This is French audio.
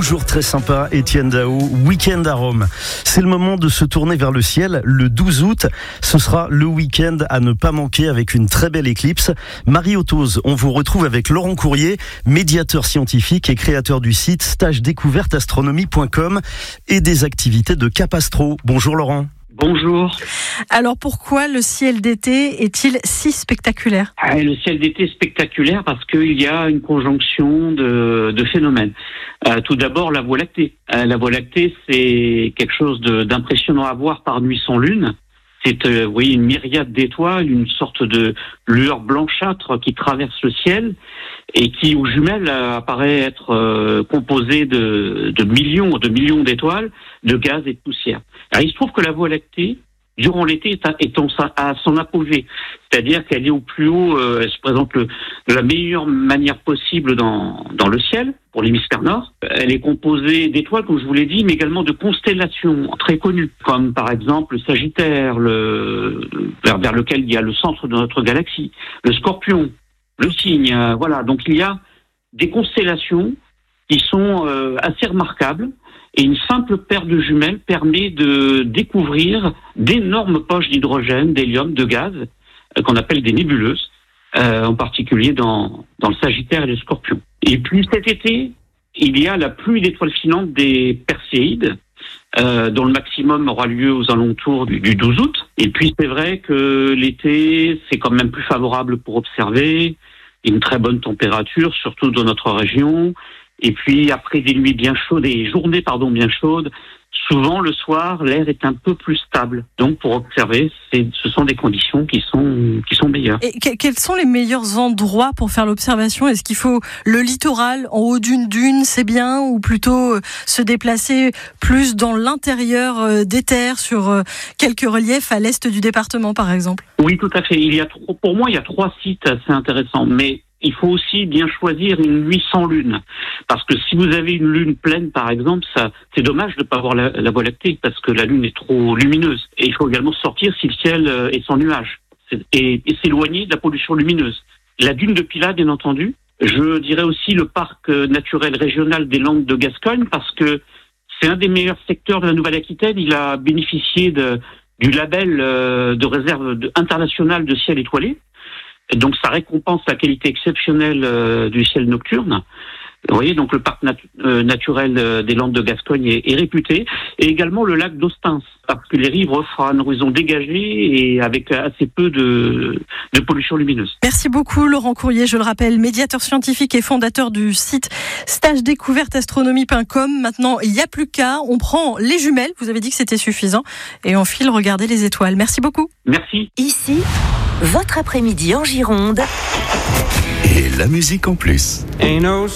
toujours très sympa, Étienne Daho, week-end à Rome. C'est le moment de se tourner vers le ciel. Le 12 août, ce sera le week-end à ne pas manquer avec une très belle éclipse. Marie Otose, on vous retrouve avec Laurent Courrier, médiateur scientifique et créateur du site stagedécouverteastronomie.com et des activités de Cap Astro. Bonjour Laurent. Bonjour. Alors pourquoi le ciel d'été est-il si spectaculaire ? Le ciel d'été est spectaculaire parce qu'il y a une conjonction de phénomènes. Tout d'abord, la Voie lactée. La Voie lactée, c'est quelque chose d'impressionnant à voir par nuit sans lune. C'est une myriade d'étoiles, une sorte de lueur blanchâtre qui traverse le ciel et qui, aux jumelles, apparaît être composée de millions d'étoiles, de gaz et de poussière. Alors, il se trouve que la Voie lactée, durant l'été, est à son apogée. C'est-à-dire qu'elle est au plus haut, elle se présente de la meilleure manière possible dans le ciel, pour l'hémisphère nord. Elle est composée d'étoiles, comme je vous l'ai dit, mais également de constellations très connues, comme par exemple le Sagittaire, vers lequel il y a le centre de notre galaxie, le Scorpion, le Cygne, voilà. Donc il y a des constellations qui sont assez remarquables. Et une simple paire de jumelles permet de découvrir d'énormes poches d'hydrogène, d'hélium, de gaz, qu'on appelle des nébuleuses, en particulier dans le Sagittaire et le Scorpion. Et puis cet été, il y a la pluie d'étoiles filantes des Perséides, dont le maximum aura lieu aux alentours du 12 août. Et puis c'est vrai que l'été, c'est quand même plus favorable pour observer, une très bonne température, surtout dans notre région. Et puis après des journées bien chaudes, souvent le soir l'air est un peu plus stable. Donc pour observer, ce sont des conditions qui sont meilleures. Et quels sont les meilleurs endroits pour faire l'observation ? Est-ce qu'il faut le littoral en haut d'une dune, c'est bien, ou plutôt se déplacer plus dans l'intérieur des terres sur quelques reliefs à l'est du département par exemple ? Oui, tout à fait. Pour moi, il y a 3 sites assez intéressants, mais il faut aussi bien choisir une nuit sans lune. Parce que si vous avez une lune pleine, par exemple, c'est dommage de ne pas voir la Voie lactée, parce que la lune est trop lumineuse. Et il faut également sortir si le ciel est sans nuages. Et s'éloigner de la pollution lumineuse. La dune de Pilat, bien entendu. Je dirais aussi le parc naturel régional des Landes de Gascogne, parce que c'est un des meilleurs secteurs de la Nouvelle-Aquitaine. Il a bénéficié du label de réserve internationale de ciel étoilé. Et donc ça récompense la qualité exceptionnelle du ciel nocturne. Vous voyez, donc le parc naturel des Landes de Gascogne est réputé. Et également le lac d'Austins, parce que les rives offrent un horizon dégagé et avec assez peu de pollution lumineuse. Merci beaucoup Laurent Courrier, je le rappelle, médiateur scientifique et fondateur du site stagedécouverteastronomie.com. Maintenant, il n'y a plus qu'à, on prend les jumelles, vous avez dit que c'était suffisant, et on file regarder les étoiles. Merci beaucoup. Merci. Ici, votre après-midi en Gironde. Et la musique en plus.